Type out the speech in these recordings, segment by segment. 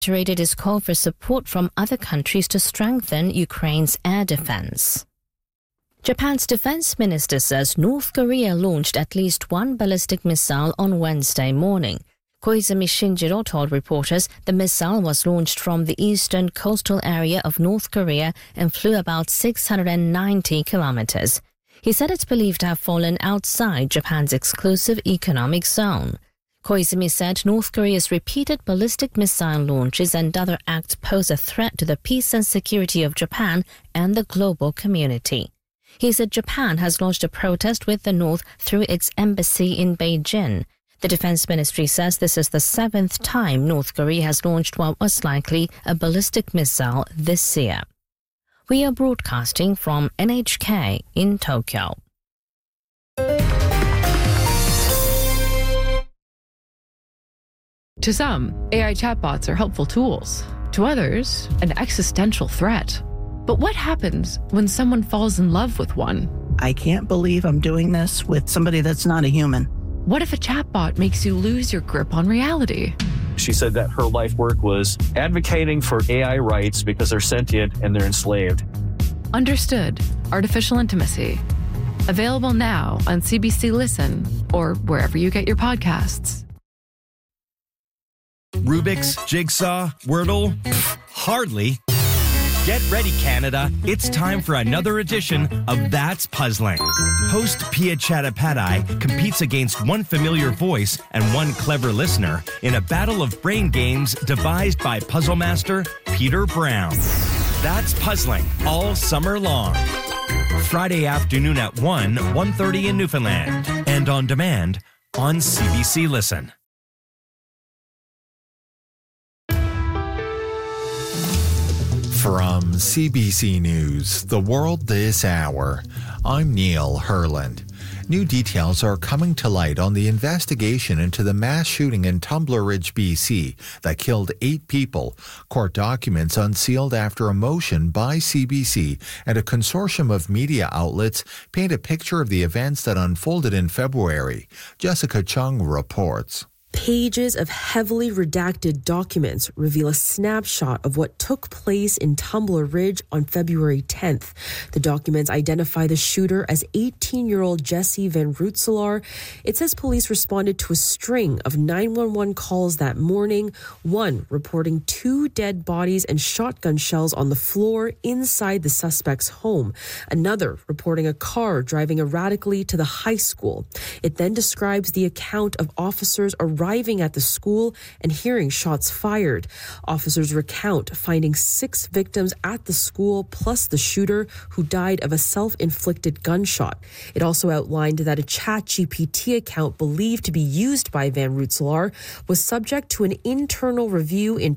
reiterated his call for support from other countries to strengthen Ukraine's air defense. Japan's defense minister says North Korea launched at least one ballistic missile on Wednesday morning. Koizumi Shinjiro told reporters the missile was launched from the eastern coastal area of North Korea and flew about 690 kilometers. He said it's believed to have fallen outside Japan's exclusive economic zone. Koizumi said North Korea's repeated ballistic missile launches and other acts pose a threat to the peace and security of Japan and the global community. He said Japan has lodged a protest with the North through its embassy in Beijing. The Defense Ministry says this is the 7th time North Korea has launched what was likely a ballistic missile this year. We are broadcasting from NHK in Tokyo. To some, AI chatbots are helpful tools. To others, an existential threat. But what happens when someone falls in love with one? I can't believe I'm doing this with somebody that's not a human. What if a chatbot makes you lose your grip on reality? She said that her life work was advocating for AI rights because they're sentient and they're enslaved. Understood. Artificial Intimacy. Available now on CBC Listen or wherever you get your podcasts. Rubik's, Jigsaw, Wordle? Hardly. Get ready, Canada. It's time for another edition of That's Puzzling. Host Pia Chattopadhyay competes against one familiar voice and one clever listener in a battle of brain games devised by puzzle master Peter Brown. That's Puzzling all summer long. Friday afternoon at 1:30 in Newfoundland. And on demand on CBC Listen. From CBC News, The World This Hour, I'm Neil Herland. New details are coming to light on the investigation into the mass shooting in Tumbler Ridge, BC, that killed 8 people. Court documents unsealed after a motion by CBC and a consortium of media outlets paint a picture of the events that unfolded in February. Jessica Chung reports. Pages of heavily redacted documents reveal a snapshot of what took place in Tumbler Ridge on February 10th. The documents identify the shooter as 18-year-old Jesse Van Rootselaar. It says police responded to a string of 911 calls that morning, one reporting 2 dead bodies and shotgun shells on the floor inside the suspect's home, another reporting a car driving erratically to the high school. It then describes the account of officers arriving at the school and hearing shots fired. Officers recount finding 6 victims at the school plus the shooter who died of a self-inflicted gunshot. It also outlined that a ChatGPT account believed to be used by Van Rootselaar was subject to an internal review in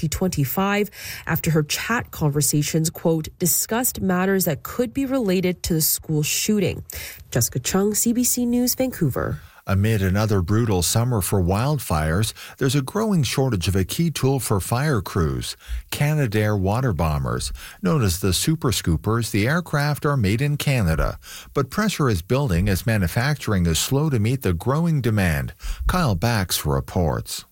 2025 after her chat conversations, quote, discussed matters that could be related to the school shooting. Jessica Chung, CBC News, Vancouver. Amid another brutal summer for wildfires, there's a growing shortage of a key tool for fire crews, Canadair water bombers. Known as the Super Scoopers, the aircraft are made in Canada, but pressure is building as manufacturing is slow to meet the growing demand. Kyle Bax reports.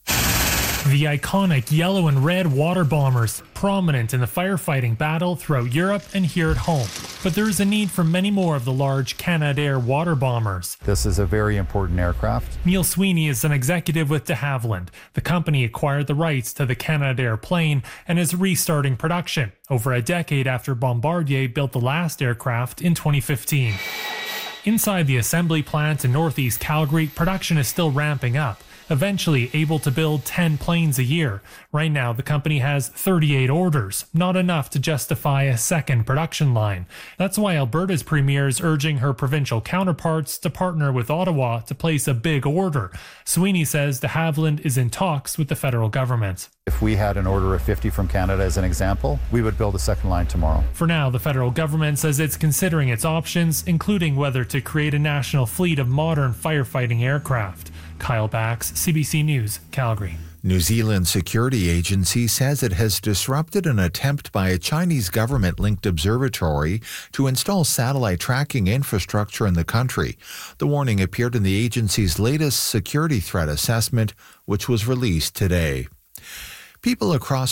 The iconic yellow and red water bombers, prominent in the firefighting battle throughout Europe and here at home. But there is a need for many more of the large Canadair water bombers. This is a very important aircraft. Neil Sweeney is an executive with de Havilland. The company acquired the rights to the Canadair plane and is restarting production, over a decade after Bombardier built the last aircraft in 2015. Inside the assembly plant in northeast Calgary, production is still ramping up, eventually able to build 10 planes a year. Right now, the company has 38 orders, not enough to justify a second production line. That's why Alberta's premier is urging her provincial counterparts to partner with Ottawa to place a big order. Sweeney says de Havilland is in talks with the federal government. If we had an order of 50 from Canada as an example, we would build a second line tomorrow. For now, the federal government says it's considering its options, including whether to create a national fleet of modern firefighting aircraft. Kyle Bax, CBC News, Calgary. New Zealand Security Agency says it has disrupted an attempt by a Chinese government-linked observatory to install satellite tracking infrastructure in the country. The warning appeared in the agency's latest security threat assessment, which was released today. People across